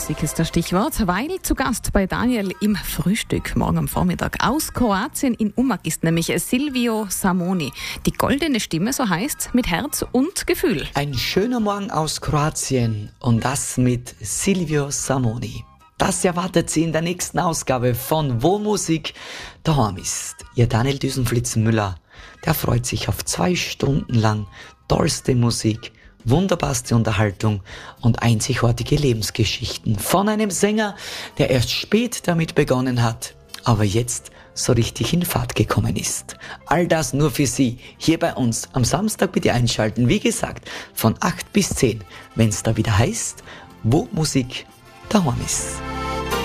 Musik ist das Stichwort, weil zu Gast bei Daniel im Frühstück morgen am Vormittag aus Kroatien in Umag ist nämlich Silvio Samoni. Die goldene Stimme, so heißt's, mit Herz und Gefühl. Ein schöner Morgen aus Kroatien und das mit Silvio Samoni. Das erwartet Sie in der nächsten Ausgabe von Wo Musik daheim ist. Ihr Daniel Düsenflitzen-Müller, der freut sich auf 2 Stunden lang tollste Musik, wunderbarste Unterhaltung und einzigartige Lebensgeschichten von einem Sänger, der erst spät damit begonnen hat, aber jetzt so richtig in Fahrt gekommen ist. All das nur für Sie, hier bei uns. Am Samstag bitte einschalten, wie gesagt, von 8 bis 10, wenn es da wieder heißt, Wo Musik daheim ist.